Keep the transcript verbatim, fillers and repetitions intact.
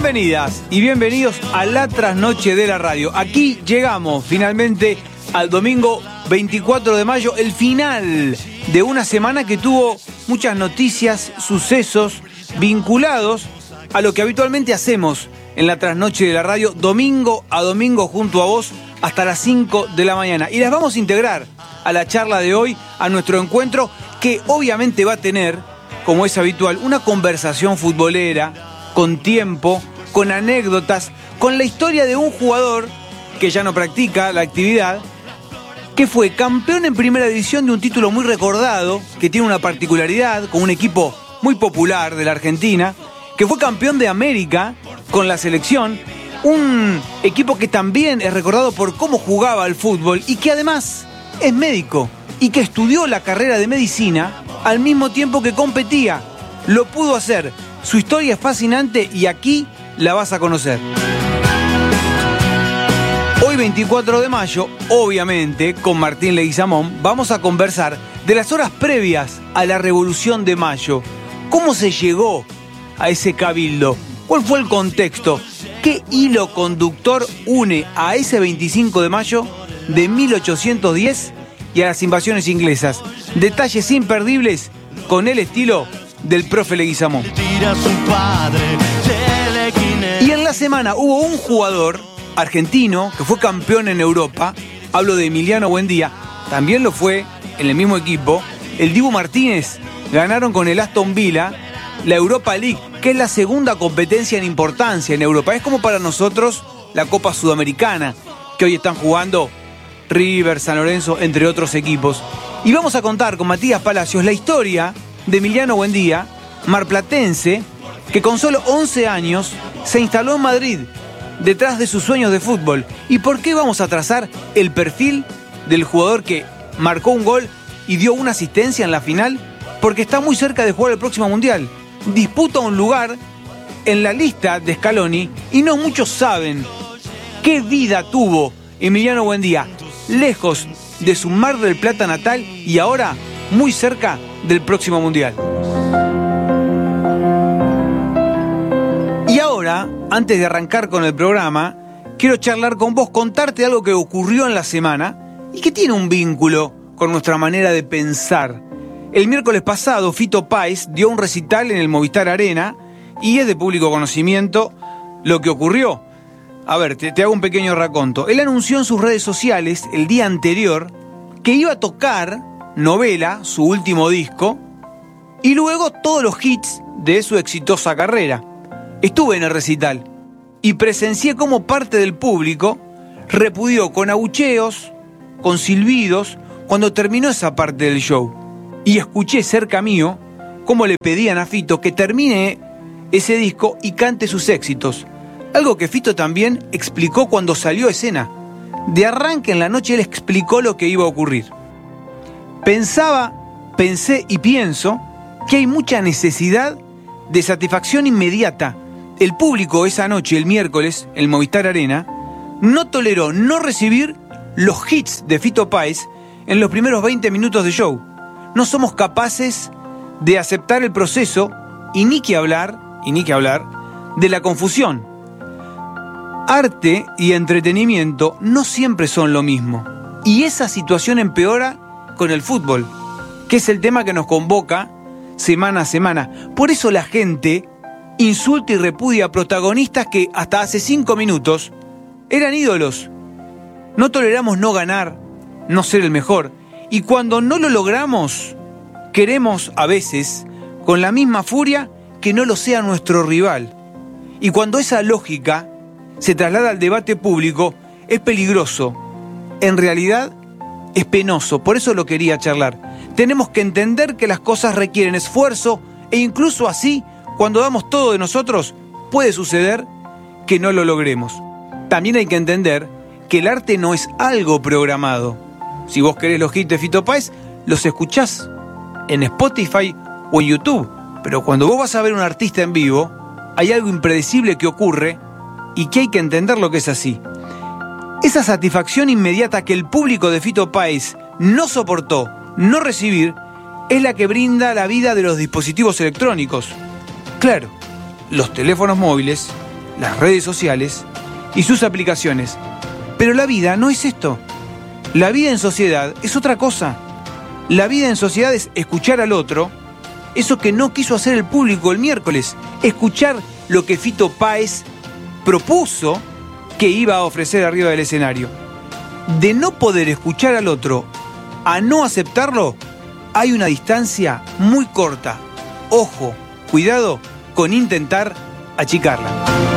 Bienvenidas y bienvenidos a la trasnoche de la radio. Aquí llegamos finalmente al domingo veinticuatro de mayo, el final de una semana que tuvo muchas noticias, sucesos vinculados a lo que habitualmente hacemos en la trasnoche de la radio, domingo a domingo junto a vos hasta las cinco de la mañana. Y las vamos a integrar a la charla de hoy, a nuestro encuentro, que obviamente va a tener, como es habitual, una conversación futbolera, con tiempo, con anécdotas, con la historia de un jugador que ya no practica la actividad, que fue campeón en primera división de un título muy recordado, que tiene una particularidad, con un equipo muy popular de la Argentina, que fue campeón de América con la selección, un equipo que también es recordado por cómo jugaba al fútbol y que además es médico y que estudió la carrera de medicina al mismo tiempo que competía. Lo pudo hacer. Su historia es fascinante y aquí la vas a conocer. Hoy veinticuatro de mayo, obviamente, con Martín Leguizamón, vamos a conversar de las horas previas a la Revolución de Mayo. ¿Cómo se llegó a ese cabildo? ¿Cuál fue el contexto? ¿Qué hilo conductor une a ese veinticinco de mayo de mil ochocientos diez y a las invasiones inglesas? Detalles imperdibles con el estilo del profe Leguizamón. Y en la semana hubo un jugador argentino que fue campeón en Europa. Hablo de Emiliano Buendía. También lo fue en el mismo equipo. El Dibu Martínez ganaron con el Aston Villa la Europa League, que es la segunda competencia en importancia en Europa. Es como para nosotros la Copa Sudamericana, que hoy están jugando River, San Lorenzo, entre otros equipos. Y vamos a contar con Matías Palacios la historia de Emiliano Buendía, marplatense, que con solo once años se instaló en Madrid detrás de sus sueños de fútbol. ¿Y por qué vamos a trazar el perfil del jugador que marcó un gol y dio una asistencia en la final? Porque está muy cerca de jugar el próximo Mundial. Disputa un lugar en la lista de Scaloni y no muchos saben qué vida tuvo Emiliano Buendía, lejos de su Mar del Plata natal y ahora muy cerca del próximo Mundial. Y ahora, antes de arrancar con el programa, quiero charlar con vos, contarte algo que ocurrió en la semana y que tiene un vínculo con nuestra manera de pensar. El miércoles pasado, Fito Páez dio un recital en el Movistar Arena y es de público conocimiento lo que ocurrió. A ver, te, te hago un pequeño raconto. Él anunció en sus redes sociales el día anterior que iba a tocar Novela, su último disco, y luego todos los hits de su exitosa carrera. Estuve en el recital y presencié cómo parte del público repudió con abucheos, con silbidos, cuando terminó esa parte del show. Y escuché cerca mío cómo le pedían a Fito que termine ese disco y cante sus éxitos. Algo que Fito también explicó cuando salió a escena. De arranque en la noche él explicó lo que iba a ocurrir. Pensaba, pensé y pienso que hay mucha necesidad de satisfacción inmediata. El público esa noche, el miércoles, el Movistar Arena, no toleró no recibir los hits de Fito Páez en los primeros veinte minutos de show. No somos capaces de aceptar el proceso y ni que hablar, y ni que hablar, de la confusión. Arte y entretenimiento no siempre son lo mismo. Y esa situación empeora con el fútbol, que es el tema que nos convoca semana a semana. Por eso la gente insulta y repudia a protagonistas que hasta hace cinco minutos eran ídolos. No toleramos no ganar, no ser el mejor. Y cuando no lo logramos, queremos a veces, con la misma furia, que no lo sea nuestro rival. Y cuando esa lógica se traslada al debate público, es peligroso. En realidad, es penoso. Por eso lo quería charlar. Tenemos que entender que las cosas requieren esfuerzo e incluso así, cuando damos todo de nosotros, puede suceder que no lo logremos. También hay que entender que el arte no es algo programado. Si vos querés los hits de Fito Páez, los escuchás en Spotify o en YouTube. Pero cuando vos vas a ver a un artista en vivo, hay algo impredecible que ocurre y que hay que entender lo que es así. Esa satisfacción inmediata que el público de Fito Páez no soportó no recibir es la que brinda la vida de los dispositivos electrónicos. Claro, los teléfonos móviles las redes sociales y sus aplicaciones. Pero la vida no es esto. La vida en sociedad es otra cosa. La vida en sociedad es escuchar al otro, eso que no quiso hacer el público el miércoles, escuchar lo que Fito Páez propuso que iba a ofrecer arriba del escenario. De no poder escuchar al otro a no aceptarlo, hay una distancia muy corta. Ojo, cuidado con intentar achicarla.